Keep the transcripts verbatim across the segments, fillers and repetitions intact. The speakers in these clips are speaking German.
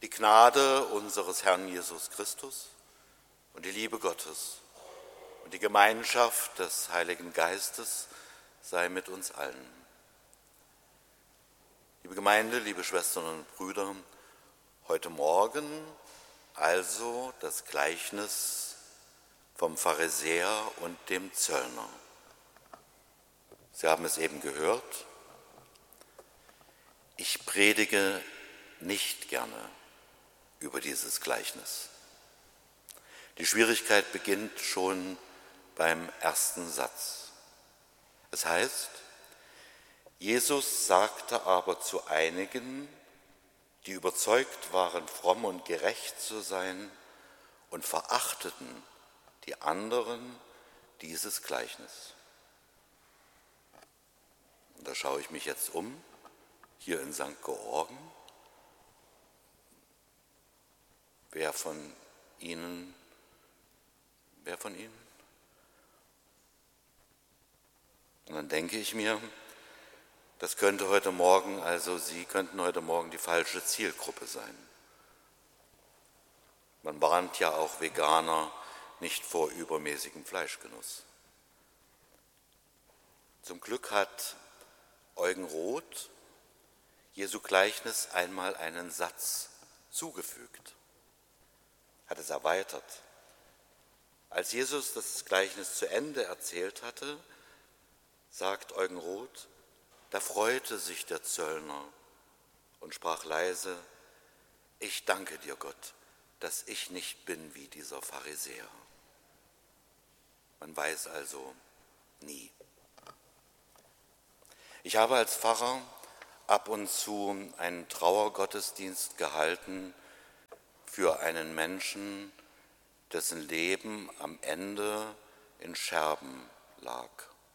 Die Gnade unseres Herrn Jesus Christus und die Liebe Gottes und die Gemeinschaft des Heiligen Geistes sei mit uns allen. Liebe Gemeinde, liebe Schwestern und Brüder, heute Morgen also das Gleichnis vom Pharisäer und dem Zöllner. Sie haben es eben gehört. Ich predige nicht gerne über dieses Gleichnis. Die Schwierigkeit beginnt schon beim ersten Satz. Es heißt, Jesus sagte aber zu einigen, die überzeugt waren, fromm und gerecht zu sein und verachteten die anderen dieses Gleichnis. Und da schaue ich mich jetzt um, hier in Sankt Georgen. Wer von Ihnen, wer von Ihnen? Und dann denke ich mir, das könnte heute Morgen, also Sie könnten heute Morgen die falsche Zielgruppe sein. Man warnt ja auch Veganer nicht vor übermäßigem Fleischgenuss. Zum Glück hat Eugen Roth Jesu Gleichnis einmal einen Satz zugefügt, hat es erweitert. Als Jesus das Gleichnis zu Ende erzählt hatte, sagt Eugen Roth, da freute sich der Zöllner und sprach leise, ich danke dir, Gott, dass ich nicht bin wie dieser Pharisäer. Man weiß also nie. Ich habe als Pfarrer ab und zu einen Trauergottesdienst gehalten für einen Menschen, dessen Leben am Ende in Scherben lag.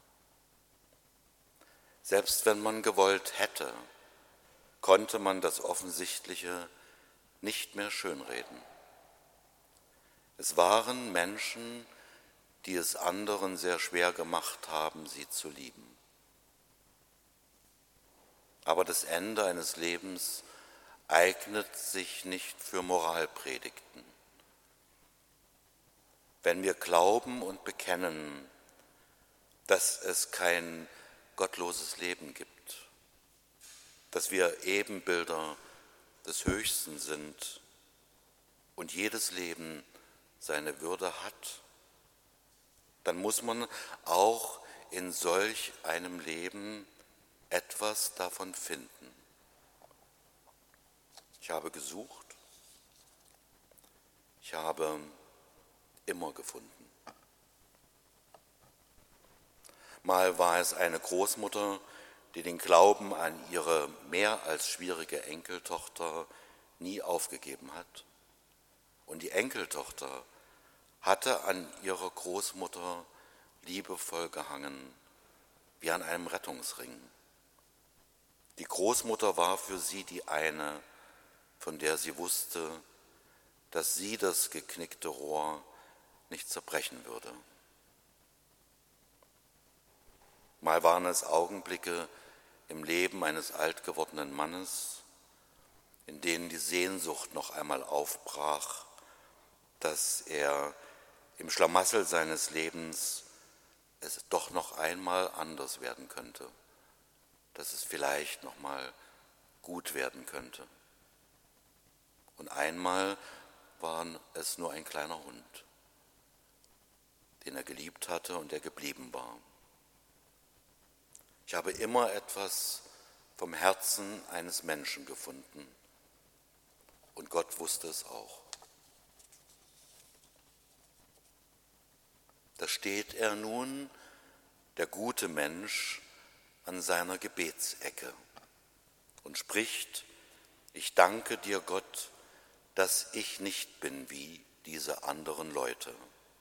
Selbst wenn man gewollt hätte, konnte man das Offensichtliche nicht mehr schönreden. Es waren Menschen, die es anderen sehr schwer gemacht haben, sie zu lieben. Aber das Ende eines Lebens eignet sich nicht für Moralpredigten. Wenn wir glauben und bekennen, dass es kein gottloses Leben gibt, dass wir Ebenbilder des Höchsten sind und jedes Leben seine Würde hat, dann muss man auch in solch einem Leben etwas davon finden. Ich habe gesucht, ich habe immer gefunden. Mal war es eine Großmutter, die den Glauben an ihre mehr als schwierige Enkeltochter nie aufgegeben hat. Und die Enkeltochter hatte an ihrer Großmutter liebevoll gehangen, wie an einem Rettungsring. Die Großmutter war für sie die eine, von der sie wusste, dass sie das geknickte Rohr nicht zerbrechen würde. Mal waren es Augenblicke im Leben eines alt gewordenen Mannes, in denen die Sehnsucht noch einmal aufbrach, dass er im Schlamassel seines Lebens es doch noch einmal anders werden könnte, dass es vielleicht noch mal gut werden könnte. Und einmal war es nur ein kleiner Hund, den er geliebt hatte und der geblieben war. Ich habe immer etwas vom Herzen eines Menschen gefunden und Gott wusste es auch. Da steht er nun, der gute Mensch, an seiner Gebetsecke und spricht, ich danke dir, Gott, dass ich nicht bin wie diese anderen Leute.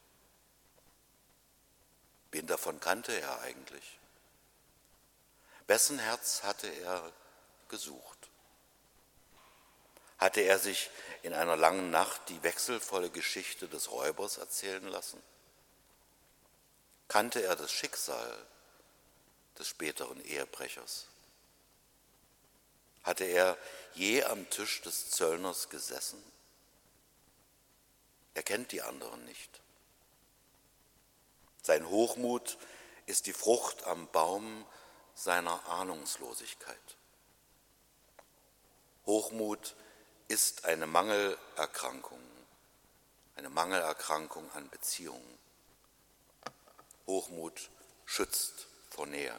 Wen davon kannte er eigentlich? Wessen Herz hatte er gesucht? Hatte er sich in einer langen Nacht die wechselvolle Geschichte des Räubers erzählen lassen? Kannte er das Schicksal des späteren Ehebrechers? Hatte er je am Tisch des Zöllners gesessen? Er kennt die anderen nicht. Sein Hochmut ist die Frucht am Baum seiner Ahnungslosigkeit. Hochmut ist eine Mangelerkrankung, eine Mangelerkrankung an Beziehungen. Hochmut schützt vor Nähe.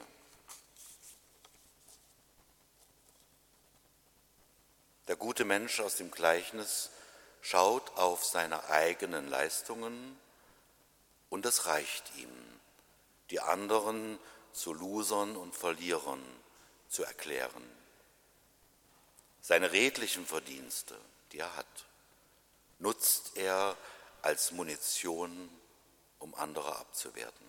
Der gute Mensch aus dem Gleichnis schaut auf seine eigenen Leistungen und es reicht ihm, die anderen zu Losern und Verlierern zu erklären. Seine redlichen Verdienste, die er hat, nutzt er als Munition, um andere abzuwerten.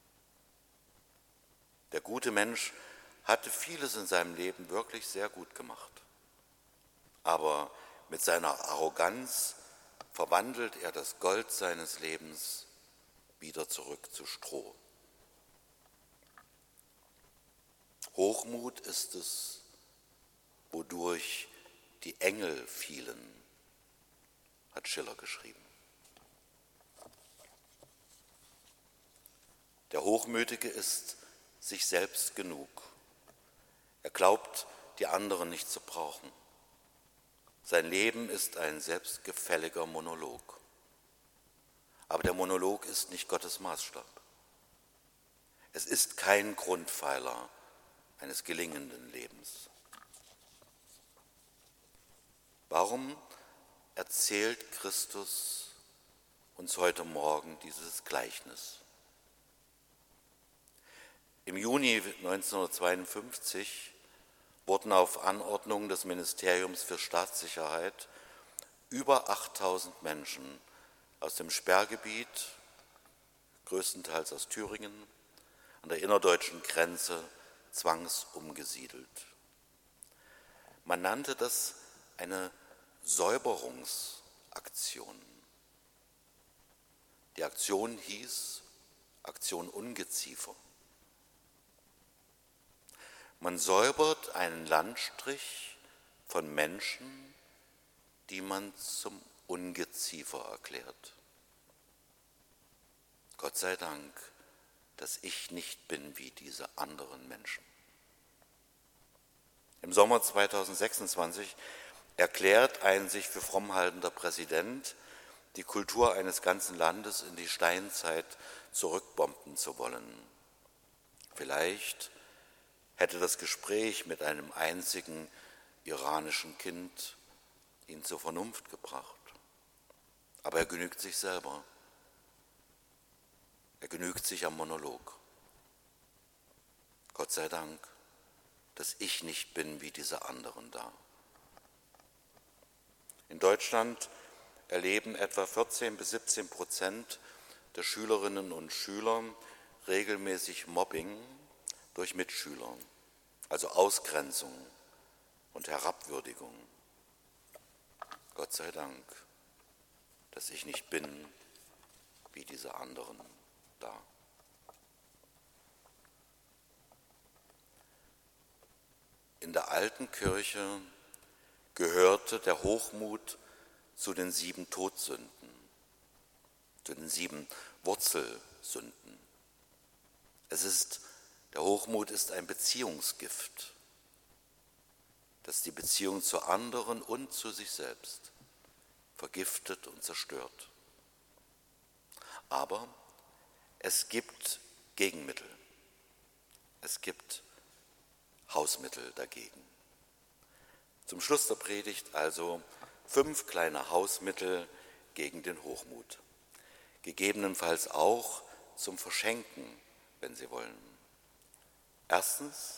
Der gute Mensch hatte vieles in seinem Leben wirklich sehr gut gemacht. Aber mit seiner Arroganz verwandelt er das Gold seines Lebens wieder zurück zu Stroh. Hochmut ist es, wodurch die Engel fielen, hat Schiller geschrieben. Der Hochmütige ist sich selbst genug. Er glaubt, die anderen nicht zu brauchen. Sein Leben ist ein selbstgefälliger Monolog. Aber der Monolog ist nicht Gottes Maßstab. Es ist kein Grundpfeiler eines gelingenden Lebens. Warum erzählt Christus uns heute Morgen dieses Gleichnis? Im Juni neunzehnhundertzweiundfünfzig wurden auf Anordnung des Ministeriums für Staatssicherheit über achttausend Menschen aus dem Sperrgebiet, größtenteils aus Thüringen, an der innerdeutschen Grenze zwangsumgesiedelt. Man nannte das eine Säuberungsaktion. Die Aktion hieß Aktion Ungeziefer. Man säubert einen Landstrich von Menschen, die man zum Ungeziefer erklärt. Gott sei Dank, dass ich nicht bin wie diese anderen Menschen. Im Sommer zweitausendsechsundzwanzig erklärt ein sich für fromm haltender Präsident, die Kultur eines ganzen Landes in die Steinzeit zurückbomben zu wollen. Vielleicht hätte das Gespräch mit einem einzigen iranischen Kind ihn zur Vernunft gebracht. Aber er genügt sich selber. Er genügt sich am Monolog. Gott sei Dank, dass ich nicht bin wie diese anderen da. In Deutschland erleben etwa vierzehn bis siebzehn Prozent der Schülerinnen und Schüler regelmäßig Mobbing durch Mitschüler, also Ausgrenzung und Herabwürdigung. Gott sei Dank, dass ich nicht bin wie diese anderen da. In der alten Kirche gehörte der Hochmut zu den sieben Todsünden, zu den sieben Wurzelsünden. Es ist, der Hochmut ist ein Beziehungsgift, das die Beziehung zu anderen und zu sich selbst vergiftet und zerstört. Aber es gibt Gegenmittel, es gibt Hausmittel dagegen. Zum Schluss der Predigt also fünf kleine Hausmittel gegen den Hochmut, gegebenenfalls auch zum Verschenken, wenn Sie wollen. Erstens,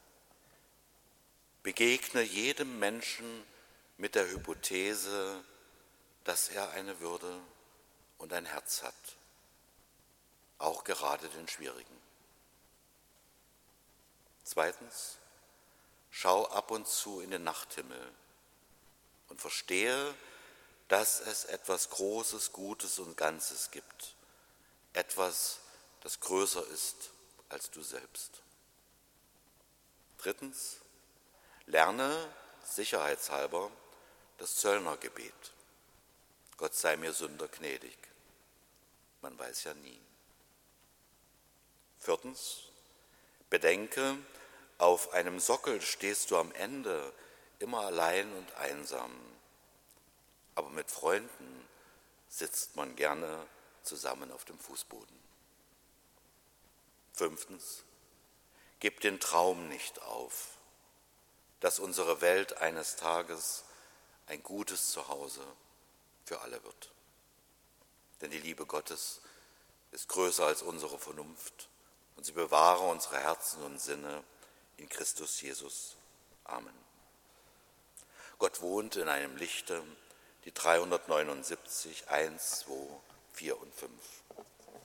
begegne jedem Menschen mit der Hypothese, dass er eine Würde und ein Herz hat, auch gerade den Schwierigen. Zweitens, schau ab und zu in den Nachthimmel und verstehe, dass es etwas Großes, Gutes und Ganzes gibt, etwas, das größer ist als du selbst. Drittens, lerne sicherheitshalber das Zöllnergebet. Gott sei mir Sünder gnädig. Man weiß ja nie. Viertens, bedenke, auf einem Sockel stehst du am Ende immer allein und einsam. Aber mit Freunden sitzt man gerne zusammen auf dem Fußboden. Fünftens, gib den Traum nicht auf, dass unsere Welt eines Tages ein gutes Zuhause für alle wird. Denn die Liebe Gottes ist größer als unsere Vernunft und sie bewahre unsere Herzen und Sinne in Christus Jesus. Amen. Gott wohnt in einem Lichte, die dreihundertneunundsiebzig, eins, zwei, vier und fünf.